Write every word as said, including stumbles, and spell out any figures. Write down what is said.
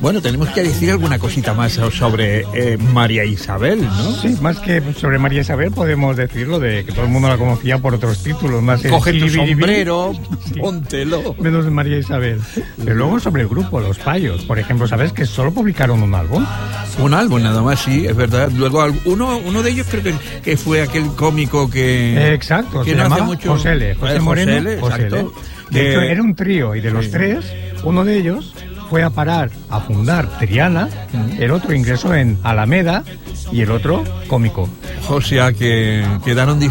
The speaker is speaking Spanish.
Bueno, tenemos que decir alguna cosita más sobre eh, María Isabel, ¿no? Sí, más que sobre María Isabel podemos decirlo de que todo el mundo la conocía por otros títulos, más el Coge tu Chiribiribiri. sombrero, Sí. póntelo. Menos de María Isabel. Pero luego sobre el grupo, Los Payos, por ejemplo, ¿sabes que solo publicaron un álbum? Un álbum nada más, sí, es verdad. Luego al- uno uno de ellos creo que, que fue aquel cómico que... Eh, exacto, que se no hace llamaba mucho- José L. José Eh, Moreno. José L, José L. exacto. De Que- hecho, era un trío y de los Sí. tres, uno de ellos fue a parar a fundar Triana, el otro ingresó en Alameda y el otro Cómico. O sea que quedaron